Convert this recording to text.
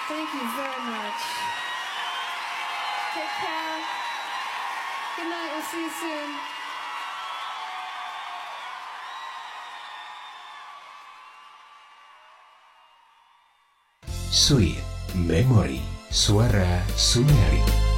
Thank you very much. Take care. Good night. We'll see you soon. Sweet Memory, Suara Sunari.